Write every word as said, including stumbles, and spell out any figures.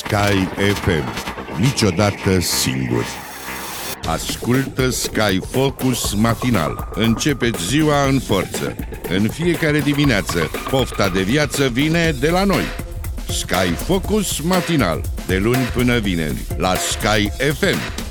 Sky F M. Niciodată singur. Ascultă Sky Focus matinal. Începeți ziua în forță. În fiecare dimineață, pofta de viață vine de la noi. Sky Focus matinal, de luni până vineri, la Sky F M.